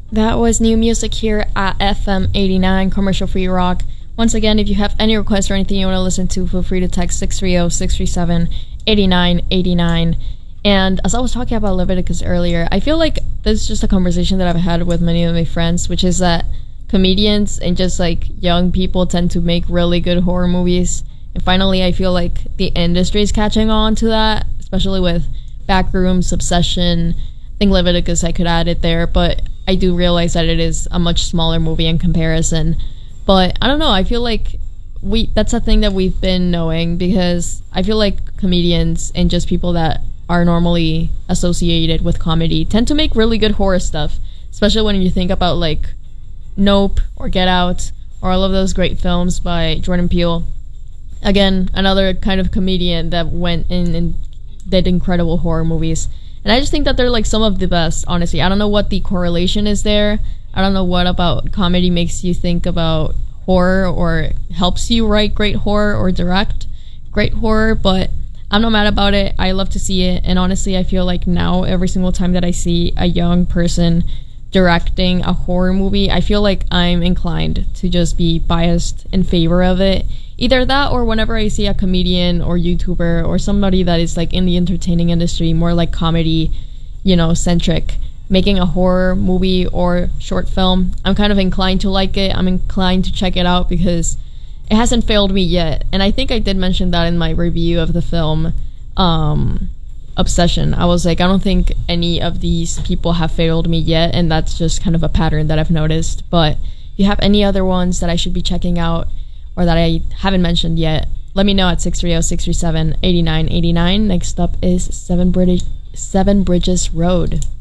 That was new music here at FM 89 Commercial Free Rock. Once again, if you have any requests or anything you want to listen to, feel free to text 630-637-8989. And as I was talking about Leviticus earlier, I feel like this is just a conversation that I've had with many of my friends, which is that comedians and just like young people tend to make really good horror movies. And finally, I feel like the industry is catching on to that, especially with Backrooms, Obsession. I think Leviticus, I could add it there, but I do realize that it is a much smaller movie in comparison. But I don't know, I feel like that's a thing that we've been knowing, because I feel like comedians and just people that are normally associated with comedy tend to make really good horror stuff, especially when you think about like Nope or Get Out or all of those great films by Jordan Peele. Again, another kind of comedian that went in and did incredible horror movies. And I just think that they're like some of the best, honestly. I don't know what the correlation is there. I don't know what about comedy makes you think about horror or helps you write great horror or direct great horror, but I'm not mad about it. I love to see it. And honestly, I feel like now every single time that I see a young person directing a horror movie, I feel like I'm inclined to just be biased in favor of it. Either that, or whenever I see a comedian or YouTuber or somebody that is like in the entertaining industry, more like comedy, centric, making a horror movie or short film, I'm kind of inclined to like it. I'm inclined to check it out because it hasn't failed me yet. And I think I did mention that in my review of the film Obsession. I was like, I don't think any of these people have failed me yet, and that's just kind of a pattern that I've noticed. But if you have any other ones that I should be checking out or that I haven't mentioned yet, let me know at 630-637-8989. Next up is Seven Bridges Road.